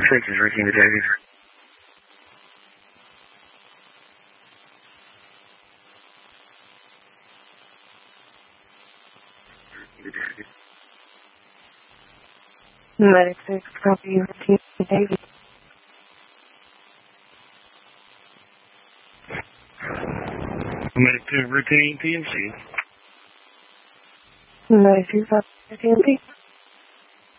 6 is routine detective. Medic 6, copy routine detective. Medic 2, routine TMC. Medic 2, copy TMC.